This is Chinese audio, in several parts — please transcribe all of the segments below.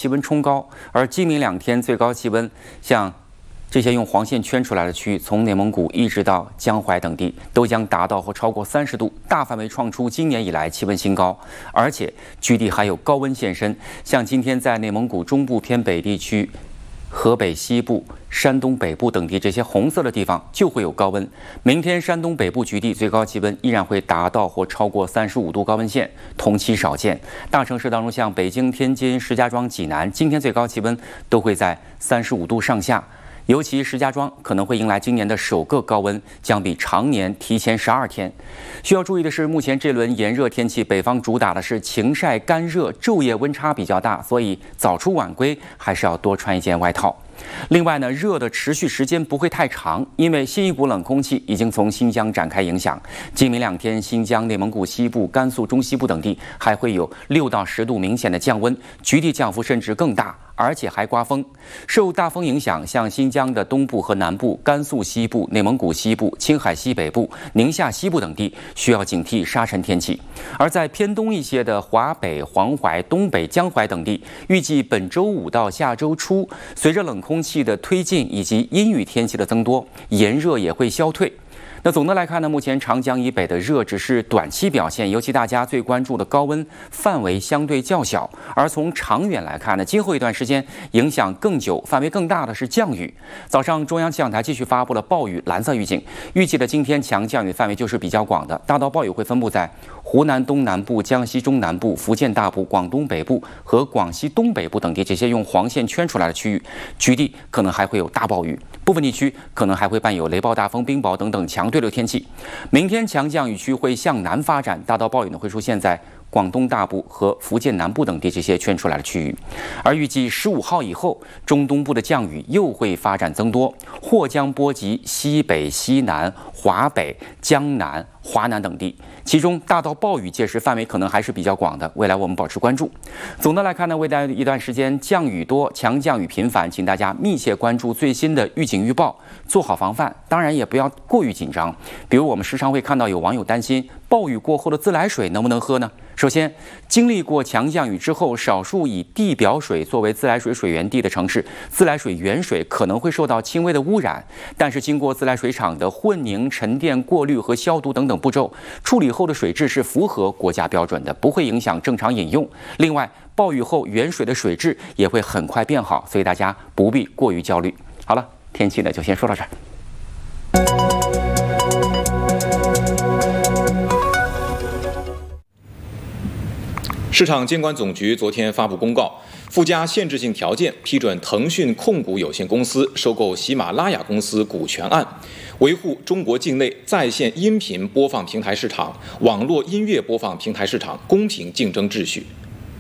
气温冲高，而今明2天最高气温像这些用黄线圈出来的区域，从内蒙古一直到江淮等地，都将达到或超过30度，大范围创出今年以来气温新高。而且局地还有高温现身，像今天在内蒙古中部偏北地区、河北西部、山东北部等地这些红色的地方就会有高温。明天山东北部局地最高气温依然会达到或超过35度高温线，同期少见。大城市当中，像北京、天津、石家庄、济南，今天最高气温都会在35度上下。尤其石家庄可能会迎来今年的首个高温，将比常年提前12天。需要注意的是，目前这轮炎热天气，北方主打的是晴晒干热，昼夜温差比较大，所以早出晚归还是要多穿一件外套。另外呢，热的持续时间不会太长，因为新一股冷空气已经从新疆展开影响。今明2天，新疆、内蒙古西部、甘肃中西部等地还会有6到10度明显的降温，局地降幅甚至更大，而且还刮风。受大风影响，像新疆的东部和南部、甘肃西部、内蒙古西部、青海西北部、宁夏西部等地需要警惕沙尘天气。而在偏东一些的华北、黄淮、东北、江淮等地，预计本周5到下周初，随着冷空气的推进以及阴雨天气的增多，炎热也会消退。那总的来看呢，目前长江以北的热只是短期表现，尤其大家最关注的高温范围相对较小。而从长远来看呢，今后一段时间影响更久、范围更大的是降雨。早上中央气象台继续发布了暴雨蓝色预警，预计的今天强降雨范围就是比较广的，大到暴雨会分布在湖南东南部、江西中南部、福建大部、广东北部和广西东北部等地这些用黄线圈出来的区域，局地可能还会有大暴雨，部分地区可能还会伴有雷暴、大风、冰雹等等强对流天气。明天强降雨区会向南发展，大到暴雨呢会出现在广东大部和福建南部等地这些圈出来的区域。而预计15号以后，中东部的降雨又会发展增多，或将波及西北、西南、华北、江南、华南等地，其中大到暴雨届时范围可能还是比较广的，未来我们保持关注。总的来看呢，未来一段时间降雨多、强降雨频繁，请大家密切关注最新的预警预报，做好防范，当然也不要过于紧张。比如我们时常会看到有网友担心暴雨过后的自来水能不能喝呢？首先，经历过强降雨之后，少数以地表水作为自来水水源地的城市，自来水原水可能会受到轻微的污染，但是经过自来水厂的混凝、沉淀、过滤和消毒等等步骤，处理后的水质是符合国家标准的，不会影响正常饮用。另外，暴雨后原水的水质也会很快变好，所以大家不必过于焦虑。好了，天气呢就先说到这儿。 市场监管总局昨天发布公告，附加限制性条件批准腾讯控股有限公司收购喜马拉雅公司股权案，维护中国境内在线音频播放平台市场、网络音乐播放平台市场公平竞争秩序。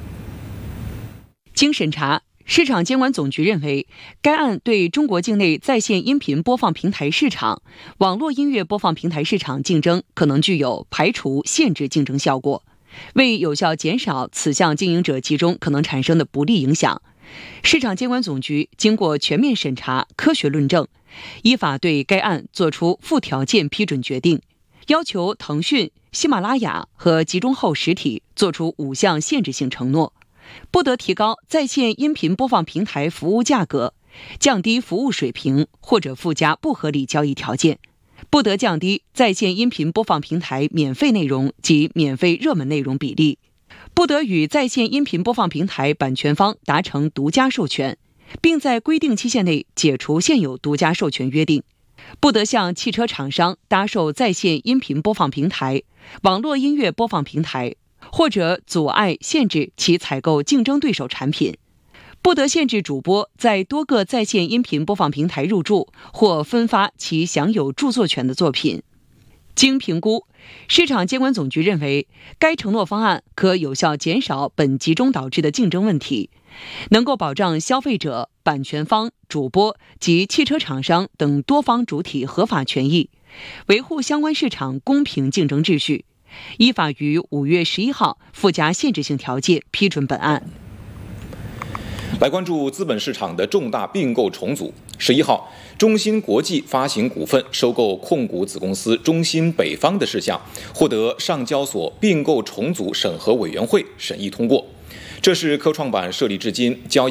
经审查，市场监管总局认为，该案对中国境内在线音频播放平台市场、网络音乐播放平台市场竞争可能具有排除、限制竞争效果。为有效减少此项经营者集中可能产生的不利影响，市场监管总局经过全面审查、科学论证，依法对该案作出附条件批准决定，要求腾讯、喜马拉雅和集中后实体作出5项限制性承诺：不得提高在线音频播放平台服务价格，降低服务水平或者附加不合理交易条件，不得降低在线音频播放平台免费内容及免费热门内容比例，不得与在线音频播放平台版权方达成独家授权，并在规定期限内解除现有独家授权约定，不得向汽车厂商搭售在线音频播放平台、网络音乐播放平台，或者阻碍、限制其采购竞争对手产品，不得限制主播在多个在线音频播放平台入驻或分发其享有著作权的作品。经评估，市场监管总局认为，该承诺方案可有效减少本集中导致的竞争问题，能够保障消费者、版权方、主播及汽车厂商等多方主体合法权益，维护相关市场公平竞争秩序，依法于5月11号附加限制性条件批准本案。 来关注资本市场的重大并购重组。11号，中芯国际发行股份收购控股子公司中芯北方的事项，获得上交所并购重组审核委员会审议通过。这是科创板设立至今交易